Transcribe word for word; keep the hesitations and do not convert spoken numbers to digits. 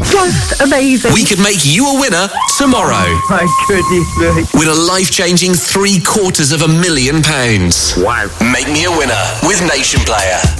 Just amazing. We could make you a winner tomorrow. Oh, my goodness me. Win a life-changing three quarters of a million pounds. Wow. Make me a winner with Nation Player.